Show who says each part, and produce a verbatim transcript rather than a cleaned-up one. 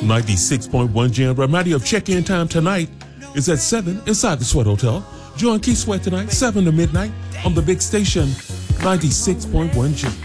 Speaker 1: ninety-six point one Jam. Remind you of check-in time tonight is at seven inside the Sweat Hotel. Join Keith Sweat tonight, seven to midnight on the big station, ninety-six point one Jam.